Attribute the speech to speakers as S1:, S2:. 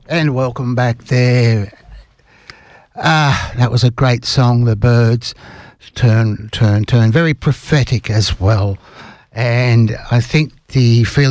S1: And welcome back there. That was a great song, The Byrds. Turn, turn, turn. Very prophetic as well. And I think the feeling